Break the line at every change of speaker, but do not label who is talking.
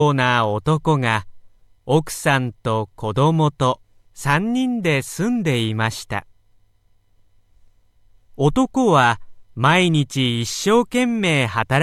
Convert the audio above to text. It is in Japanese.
な男が奥さんと子供と3人で住んでいました。男は毎日一生懸命働